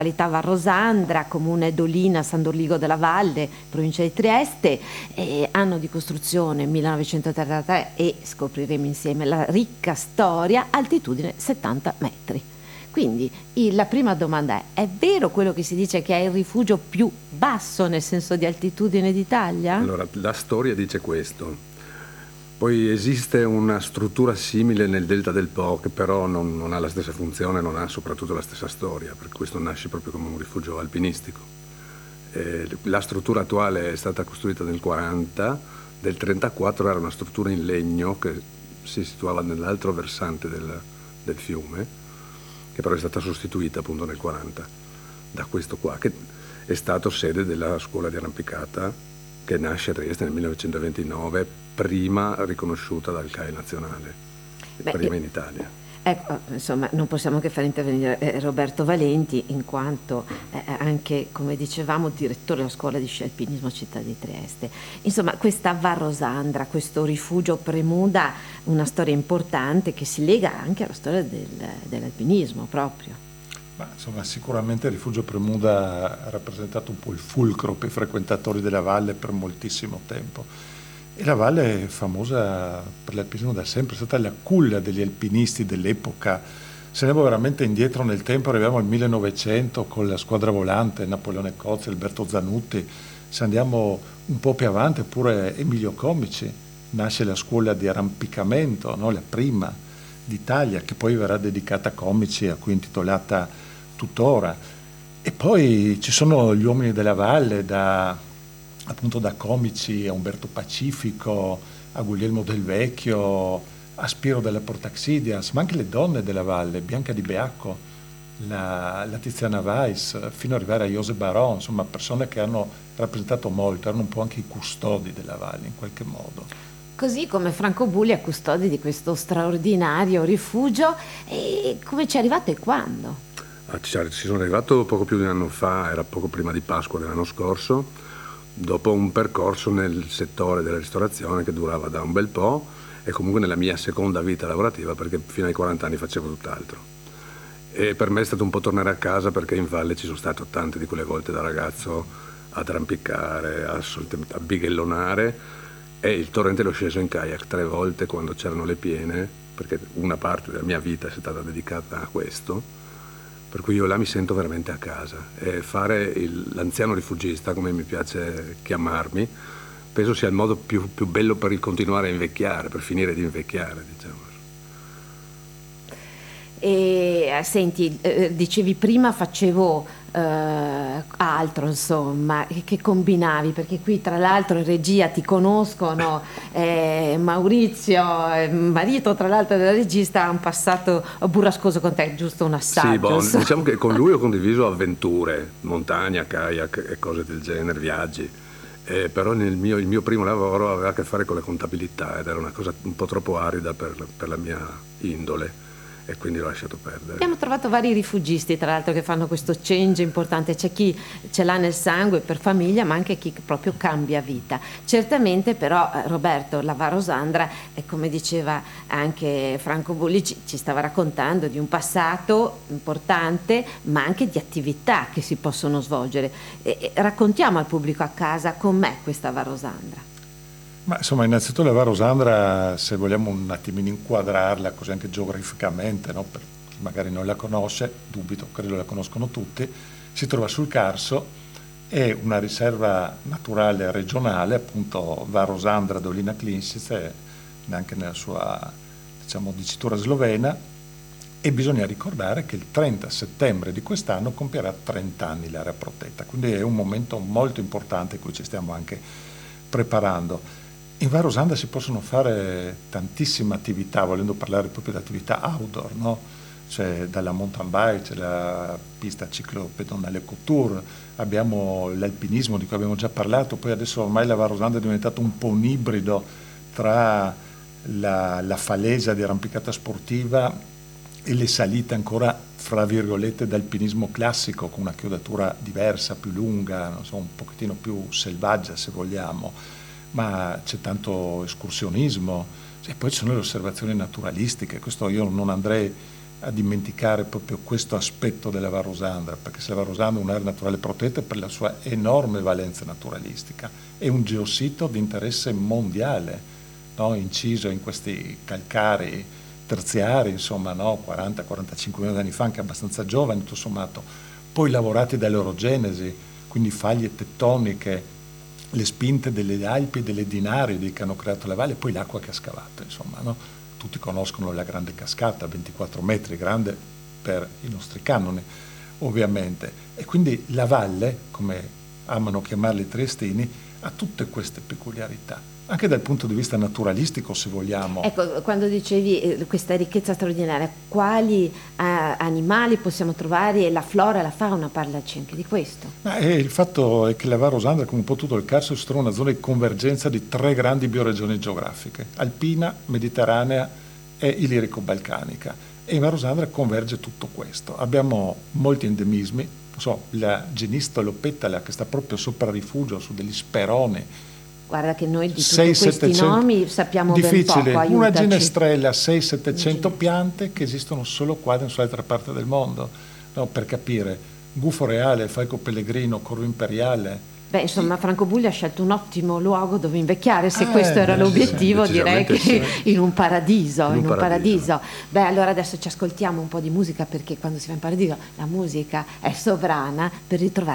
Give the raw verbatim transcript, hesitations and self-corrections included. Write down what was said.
località Varrosandra, comune d'Olina, San Dorligo della Valle, provincia di Trieste, eh, anno di costruzione millenovecentotrentatré e scopriremo insieme la ricca storia, altitudine settanta metri. Quindi il- la prima domanda è: è vero quello che si dice che è il rifugio più basso nel senso di altitudine d'Italia? Allora, la storia dice questo. Poi esiste una struttura simile nel Delta del Po, che però non, non ha la stessa funzione, non ha soprattutto la stessa storia, per questo nasce proprio come un rifugio alpinistico. Eh, la struttura attuale è stata costruita nel quaranta, del trentaquattro era una struttura in legno che si situava nell'altro versante del, del fiume, che però è stata sostituita appunto nel quaranta da questo qua, che è stato sede della scuola di arrampicata che nasce a Trieste nel millenovecentoventinove, prima riconosciuta dal C A I nazionale, Beh, prima io- in Italia. Ecco, insomma, non possiamo che far intervenire eh, Roberto Valenti, in quanto eh, anche, come dicevamo, direttore della scuola di sci alpinismo Città di Trieste. Insomma, questa Varrosandra, questo rifugio Premuda, una storia importante che si lega anche alla storia del- dell'alpinismo proprio. Ma, insomma, sicuramente il rifugio Premuda ha rappresentato un po' il fulcro per i frequentatori della valle per moltissimo tempo. E la valle è famosa per l'alpinismo da sempre, è stata la culla degli alpinisti dell'epoca. Se andiamo veramente indietro nel tempo, arriviamo al millenovecento con la squadra volante, Napoleone Cozzi, Alberto Zanutti. Se andiamo un po' più avanti, pure Emilio Comici, nasce la scuola di arrampicamento, no? La prima d'Italia, che poi verrà dedicata a Comici, a cui è intitolata tuttora. E poi ci sono gli uomini della valle, da, appunto da Comici a Umberto Pacifico, a Guglielmo del Vecchio, a Spiro della Portaxidias, ma anche le donne della valle, Bianca di Beacco, la, la Tiziana Weiss, fino ad arrivare a José Barón, insomma persone che hanno rappresentato molto, erano un po' anche i custodi della valle in qualche modo. Così come Franco Bulli è custode di questo straordinario rifugio. E come ci è arrivato e quando? Ah, Ci ci sono arrivato poco più di un anno fa, era poco prima di Pasqua dell'anno scorso, dopo un percorso nel settore della ristorazione che durava da un bel po' e comunque nella mia seconda vita lavorativa, perché fino ai quaranta anni facevo tutt'altro. E per me è stato un po' tornare a casa, perché in valle ci sono stato tante di quelle volte da ragazzo ad arrampicare, a, a bighellonare, e il torrente l'ho sceso in kayak tre volte quando c'erano le piene, perché una parte della mia vita è stata dedicata a questo. Per cui io là mi sento veramente a casa, e fare il- l'anziano rifugista, come mi piace chiamarmi, penso sia il modo più, più bello per continuare a invecchiare, per finire di invecchiare, diciamo. E eh, senti, eh, dicevi prima facevo eh, altro, insomma, che, che combinavi? Perché qui tra l'altro in regia ti conoscono, eh, Maurizio, eh, marito tra l'altro della regista, ha un passato burrascoso con te, giusto un Sì, assaggio, boh, insomma. diciamo che con lui ho condiviso avventure, montagna, kayak e cose del genere, viaggi. Eh, però nel mio, il mio primo lavoro aveva a che fare con la contabilità ed era una cosa un po' troppo arida per, per la mia indole, e quindi l'ho lasciato perdere. Abbiamo trovato vari rifugisti, tra l'altro, che fanno questo change importante. C'è chi ce l'ha nel sangue per famiglia, ma anche chi proprio cambia vita. Certamente, però, eh, Roberto, la Varrosandra, eh, come diceva anche Franco Bulli, ci, ci stava raccontando di un passato importante, ma anche di attività che si possono svolgere. E, e raccontiamo al pubblico a casa com'è questa Varrosandra. Ma insomma, innanzitutto la Varrosandra, se vogliamo un attimino inquadrarla così anche geograficamente, no? Per chi magari non la conosce, dubito, credo la conoscono tutti, si trova sul Carso, è una riserva naturale regionale, appunto Varrosandra Dolina Klinčice, anche nella sua, diciamo, dicitura slovena, e bisogna ricordare che il trenta settembre di quest'anno compierà trenta anni l'area protetta, quindi è un momento molto importante in cui ci stiamo anche preparando. In Varrosandra si possono fare tantissime attività, volendo parlare proprio di attività outdoor, no? C'è dalla mountain bike, c'è la pista ciclopedonale Couture, abbiamo l'alpinismo di cui abbiamo già parlato, poi adesso ormai la Varrosandra è diventato un po' un ibrido tra la, la falesia di arrampicata sportiva e le salite ancora, fra virgolette, d'alpinismo classico, con una chiodatura diversa, più lunga, non so, un pochettino più selvaggia se vogliamo. Ma c'è tanto escursionismo, e poi ci sono le osservazioni naturalistiche. Questo io non andrei a dimenticare proprio questo aspetto della Varosandra, perché se la Varosandra è un'area naturale protetta per la sua enorme valenza naturalistica, è un geosito di interesse mondiale, no? Inciso in questi calcari terziari, insomma, no? quaranta quarantacinque milioni di anni fa, anche abbastanza giovani tutto sommato, poi lavorati dall'orogenesi, quindi faglie tettoniche, le spinte delle Alpi e delle Dinaridi che hanno creato la valle, e poi l'acqua che ha scavato, insomma, no? Tutti conoscono la grande cascata, ventiquattro metri, grande per i nostri canoni, ovviamente. E quindi la valle, come amano chiamarli i triestini, ha tutte queste peculiarità, anche dal punto di vista naturalistico, se vogliamo. Ecco, quando dicevi eh, questa ricchezza straordinaria, quali eh, animali possiamo trovare, e la flora e la fauna, parlaci anche di questo. Ma è, il fatto è che la Varosandra, come un po' tutto il Carso, si trova in una zona di convergenza di tre grandi bioregioni geografiche, alpina, mediterranea e ilirico-balcanica, e in Varosandra converge tutto questo. Abbiamo molti endemismi, non so, la genistolopetala che sta proprio sopra rifugio su degli speroni. Guarda che noi di tutti sei, questi settecento nomi sappiamo ben difficile, poco, aiutaci. una ginestrella, sei settecento piante che esistono solo qua e nessuna parte del mondo, no, per capire, gufo reale, falco pellegrino, corvo imperiale. Beh, insomma, Francobolli ha scelto un ottimo luogo dove invecchiare, se Eh, questo era sì, l'obiettivo, sì, direi che decisamente in un paradiso, In un in un paradiso. paradiso. Beh, allora adesso ci ascoltiamo un po' di musica, perché quando si va in paradiso la musica è sovrana, per ritrovare